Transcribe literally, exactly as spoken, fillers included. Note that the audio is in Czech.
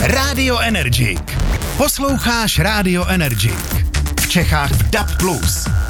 Radio Energik. Posloucháš Radio Energik. V Čechách v D A B plus.